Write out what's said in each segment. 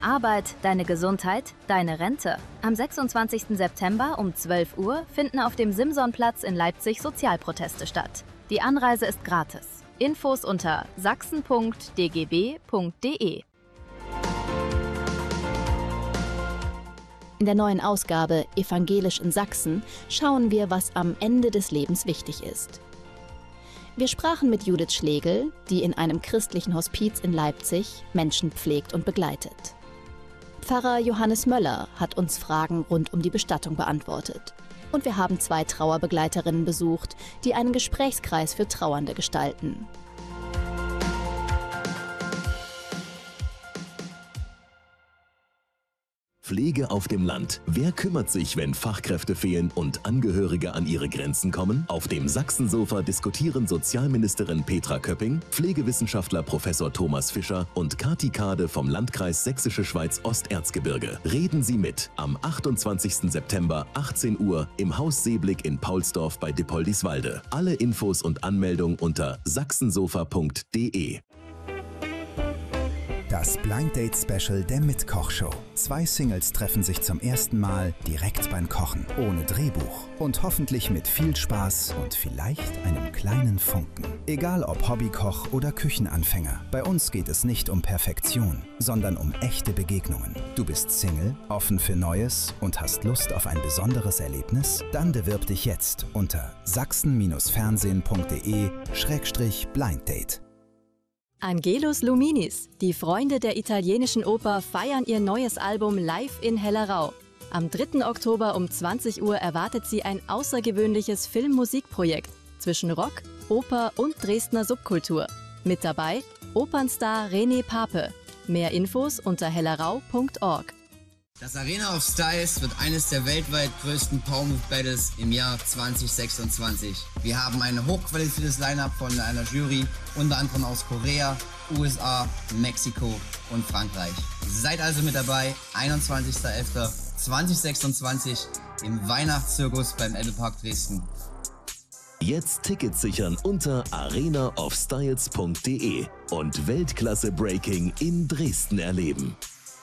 Arbeit, deine Gesundheit, deine Rente. Am 26. September um 12 Uhr finden auf dem Simsonplatz in Leipzig Sozialproteste statt. Die Anreise ist gratis. Infos unter sachsen.dgb.de. In der neuen Ausgabe Evangelisch in Sachsen schauen wir, was am Ende des Lebens wichtig ist. Wir sprachen mit Judith Schlegel, die in einem christlichen Hospiz in Leipzig Menschen pflegt und begleitet. Pfarrer Johannes Möller hat uns Fragen rund um die Bestattung beantwortet. Und wir haben 2 Trauerbegleiterinnen besucht, die einen Gesprächskreis für Trauernde gestalten. Pflege auf dem Land. Wer kümmert sich, wenn Fachkräfte fehlen und Angehörige an ihre Grenzen kommen? Auf dem Sachsensofa diskutieren Sozialministerin Petra Köpping, Pflegewissenschaftler Professor Thomas Fischer und Kati Kade vom Landkreis Sächsische Schweiz Osterzgebirge. Reden Sie mit am 28. September 18 Uhr im Haus Seeblick in Paulsdorf bei Dippoldiswalde. Alle Infos und Anmeldung unter sachsensofa.de. Das Blind Date Special der Mitkoch-Show. 2 Singles treffen sich zum ersten Mal direkt beim Kochen, ohne Drehbuch und hoffentlich mit viel Spaß und vielleicht einem kleinen Funken. Egal ob Hobbykoch oder Küchenanfänger, bei uns geht es nicht um Perfektion, sondern um echte Begegnungen. Du bist Single, offen für Neues und hast Lust auf ein besonderes Erlebnis? Dann bewirb dich jetzt unter sachsen-fernsehen.de/blinddate. Angelus Luminis, die Freunde der italienischen Oper, feiern ihr neues Album live in Hellerau. Am 3. Oktober um 20 Uhr erwartet sie ein außergewöhnliches Film-Musikprojekt zwischen Rock, Oper und Dresdner Subkultur. Mit dabei Opernstar René Pape. Mehr Infos unter hellerau.org. Das Arena of Styles wird eines der weltweit größten Power Move Battles im Jahr 2026. Wir haben ein hochqualifiziertes Line-Up von einer Jury, unter anderem aus Korea, USA, Mexiko und Frankreich. Seid also mit dabei, 21.11.2026 im Weihnachtszirkus beim Ebbelpark Dresden. Jetzt Tickets sichern unter arenaofstyles.de und Weltklasse Breaking in Dresden erleben.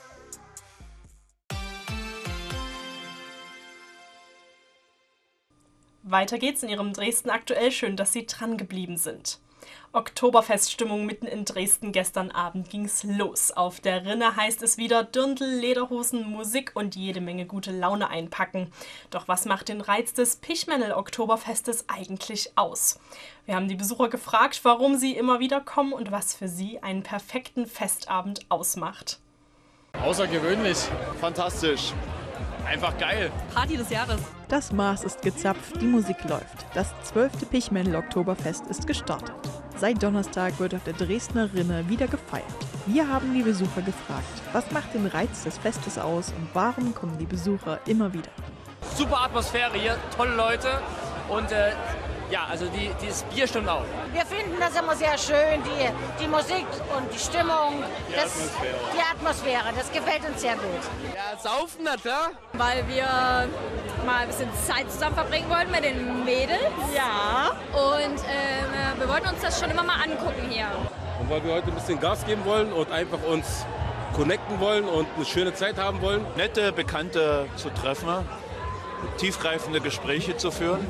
Weiter geht's in Ihrem Dresden aktuell. Schön, dass Sie dran geblieben sind. Oktoberfeststimmung mitten in Dresden. Gestern Abend ging's los. Auf der Rinne heißt es wieder Dirndl, Lederhosen, Musik und jede Menge gute Laune einpacken. Doch was macht den Reiz des Pichmännel-Oktoberfestes eigentlich aus? Wir haben die Besucher gefragt, warum sie immer wieder kommen und was für sie einen perfekten Festabend ausmacht. Außergewöhnlich, fantastisch. Einfach geil. Party des Jahres. Das Maß ist gezapft, die Musik läuft. Das 12. Pichmännel-Oktoberfest ist gestartet. Seit Donnerstag wird auf der Dresdner Rinne wieder gefeiert. Wir haben die Besucher gefragt, was macht den Reiz des Festes aus und warum kommen die Besucher immer wieder? Super Atmosphäre hier, tolle Leute und also dieses Bier stimmt auch. Wir finden das immer sehr schön, die Musik und die Stimmung, die Atmosphäre, das gefällt uns sehr gut. Ja, saufen, na klar. Weil wir mal ein bisschen Zeit zusammen verbringen wollten mit den Mädels. Ja. Und wir wollten uns das schon immer mal angucken hier. Und weil wir heute ein bisschen Gas geben wollen und einfach uns connecten wollen und eine schöne Zeit haben wollen. Nette Bekannte zu treffen, tiefgreifende Gespräche zu führen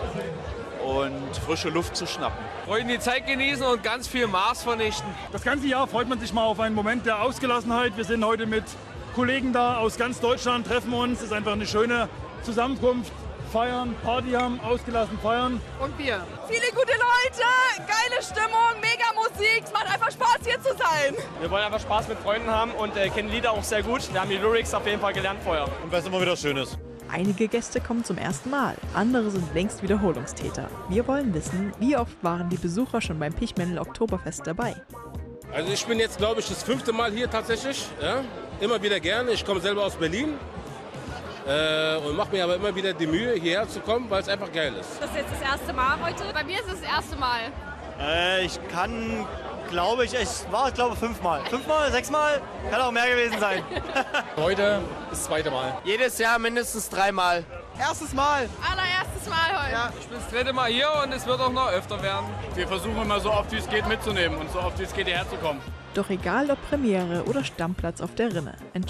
und frische Luft zu schnappen. Wollen die Zeit genießen und ganz viel Maß vernichten. Das ganze Jahr freut man sich mal auf einen Moment der Ausgelassenheit. Wir sind heute mit Kollegen da aus ganz Deutschland, treffen uns. Es ist einfach eine schöne Zusammenkunft. Feiern, Party haben, ausgelassen feiern. Und Bier. Viele gute Leute, geile Stimmung, mega Musik. Es macht einfach Spaß, hier zu sein. Wir wollen einfach Spaß mit Freunden haben und kennen Lieder auch sehr gut. Wir haben die Lyrics auf jeden Fall gelernt vorher. Und was immer wieder schön ist. Einige Gäste kommen zum ersten Mal, andere sind längst Wiederholungstäter. Wir wollen wissen, wie oft waren die Besucher schon beim Pichmännel-Oktoberfest dabei? Also ich bin jetzt, glaube ich, das 5. Mal hier tatsächlich. Ja? Immer wieder gerne. Ich komme selber aus Berlin und mache mir aber immer wieder die Mühe, hierher zu kommen, weil es einfach geil ist. Das ist jetzt das erste Mal heute? Bei mir ist es das erste Mal. Ich kann, glaube ich, es war 5-mal. 5-mal, 6-mal, kann auch mehr gewesen sein. Heute ist das 2. Mal. Jedes Jahr mindestens 3 Mal. Erstes Mal. Allererstes Mal heute. Ja, ich bin das 3. Mal hier und es wird auch noch öfter werden. Wir versuchen immer so oft wie es geht mitzunehmen und so oft wie es geht hierher zu kommen. Doch egal ob Premiere oder Stammplatz auf der Rinne,